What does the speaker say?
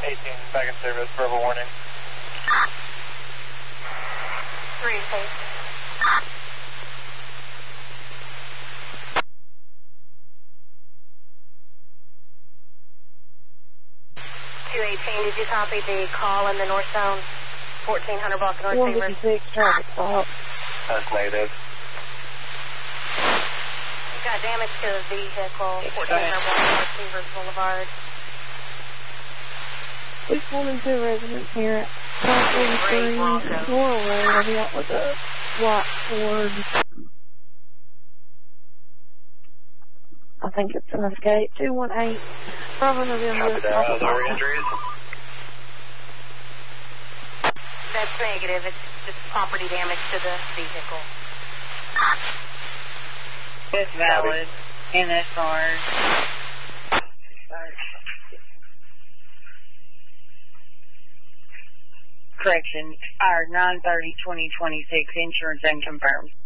18, back in service, verbal warning. 3, please. 218, did you copy the call in the north zone? 1400 block north Beaver. 156 traffic stop. That's negative. You've got damage to the vehicle, 1400 block north Beaver Boulevard. 612 residents here at 543 Laurel Road. I'll be out with a white Ford. I think it's an Escape. 218. Bravo November. Copy that. Are there injuries? That's negative. It's just property damage to the vehicle. It's valid. NSR. Correction. Our 9/30/2026 insurance unconfirmed.